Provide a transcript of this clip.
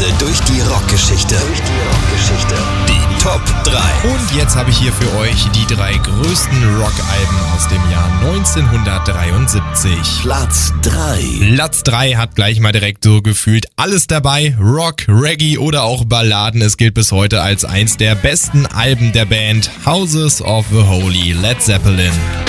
Reise durch die Rockgeschichte. Die Top 3. Und jetzt habe ich hier für euch die 3 größten Rockalben aus dem Jahr 1973. Platz 3. Platz 3 hat gleich mal direkt so gefühlt alles dabei. Rock, Reggae oder auch Balladen. Es gilt bis heute als eins der besten Alben der Band Houses of the Holy, Led Zeppelin.